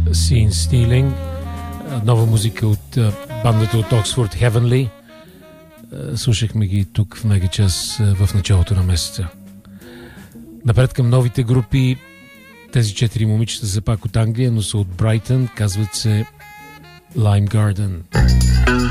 Scene Stealing, нова музика от бандата от Оксфорд Heavenly. Слушахме ги тук в Мегачас в началото на месеца. Напред към новите групи. Тези 4 момичета са пак от Англия, но са от Брайтън. Казват се Lime Garden.